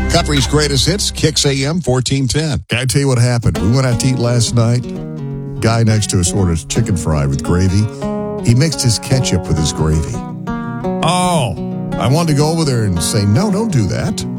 Country's greatest hits, Kicks AM 1410. Can I tell you what happened? We went out to eat last night. Guy next to us ordered chicken fry with gravy. He mixed his ketchup with his gravy. Oh, I wanted to go over there and say, no, don't do that.